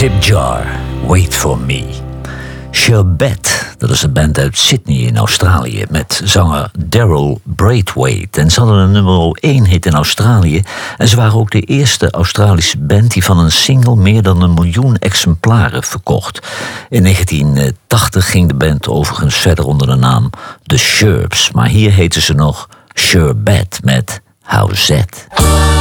Tip Jar, Wait For Me. Sherbet, dat is een band uit Sydney in Australië met zanger Daryl Braithwaite. En ze hadden een nummer 1 hit in Australië. En ze waren ook de eerste Australische band die van een single meer dan 1 miljoen exemplaren verkocht. In 1980 ging de band overigens verder onder de naam The Sherbs. Maar hier heten ze nog Sherbet met How's That?